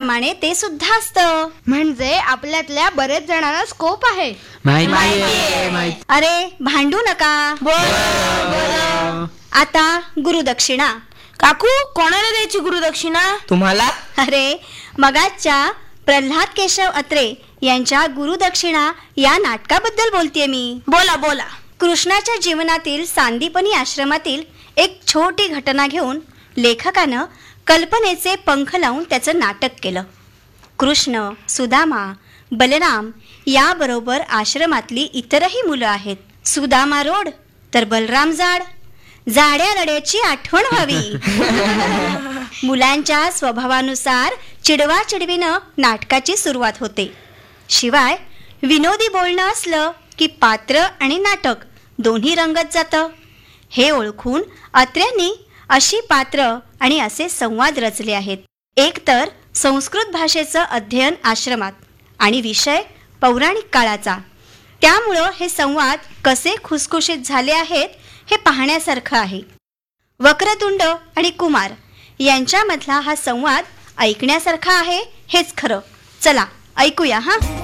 प्रमाणे ते सुद्धा असतं. म्हणजे आपल्यातल्या बरेच जणांना स्कोप आहे. अरे भांडू नका. आता गुरुदक्षिणा. काकू, कोणाला द्यायची गुरुदक्षिणा? तुम्हाला? अरे मगाच्या प्रल्हाद केशव अत्रे यांच्या गुरुदक्षिणा या नाटकाबद्दल बोलतेय मी. बोला बोला. कृष्णाच्या जीवनातील सांदीपनी आश्रमातील एक छोटी घटना घेऊन लेखकानं कल्पनेचे पंख लावून त्याचं नाटक केलं. कृष्ण, सुदामा, बलराम याबरोबर आश्रमातली इतरही मुलं आहेत. सुदामा रोड तर बलराम जाड. जाड्या रड्याची आठवण व्हावी. मुलांच्या स्वभावानुसार चिडवा चिडवीनं नाटकाची सुरुवात होते. शिवाय विनोदी बोलणं असलं की पात्र आणि नाटक दोन्ही रंगत जातं. हे ओळखून अत्र्यांनी अशी पात्र आणि असे संवाद रचले आहेत. एक तर संस्कृत भाषेचं अध्ययन आश्रमात आणि विषय पौराणिक काळाचा. त्यामुळं हे संवाद कसे खुसखुशीत झाले आहेत हे पाहण्यासारखं आहे. वक्रतुंड आणि कुमार यांच्यामधला हा संवाद ऐकण्यासारखा आहे हेच खरं. चला ऐकूया.